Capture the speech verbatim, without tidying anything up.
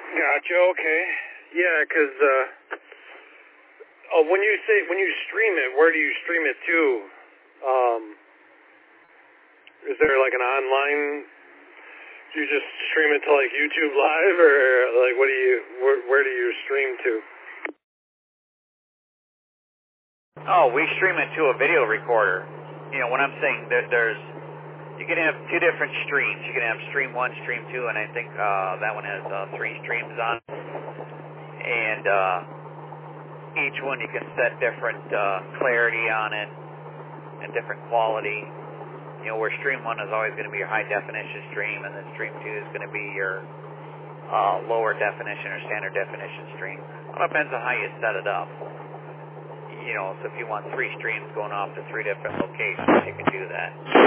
Gotcha. Okay. Yeah, because uh, oh, when you say when you stream it, where do you stream it to? Um, is there like an online? Do you just stream it to like YouTube Live, or like what do you? Where, where do you stream to? Oh, we stream it to a video recorder. You know, when I'm saying that there's, you can have two different streams. You can have stream one, stream two, and I think uh, that one has uh, three streams on. And uh, each one you can set different uh, clarity on it and different quality. You know, where stream one is always going to be your high definition stream, and then stream two is going to be your uh, lower definition or standard definition stream. It depends on how you set it up. You know, so if you want three streams going off to three different locations, you can do that.